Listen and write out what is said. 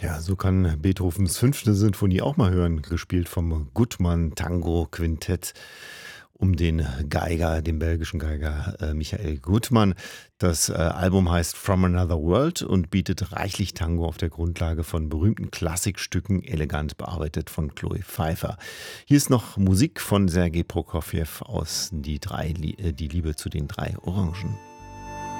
Ja, so kann Beethovens fünfte Sinfonie auch mal hören, gespielt vom Gutmann Tango Quintett um den Geiger, den belgischen Geiger Michael Gutmann. Das Album heißt From Another World und bietet reichlich Tango auf der Grundlage von berühmten Klassikstücken, elegant bearbeitet von Chloe Pfeiffer. Hier ist noch Musik von Sergei Prokofjew aus Die Liebe zu den drei Orangen.